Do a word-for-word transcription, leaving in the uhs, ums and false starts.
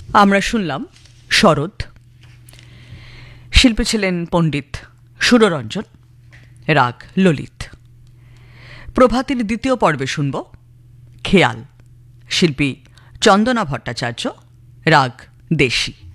আমরা শুনলাম শরৎ। শিল্পী ছিলেন পণ্ডিত সুররঞ্জন, রাগ ললিত। প্রভাতের দ্বিতীয় পর্বে শুনব খেয়াল, শিল্পী চন্দনা ভট্টাচার্য, রাগ দেশি।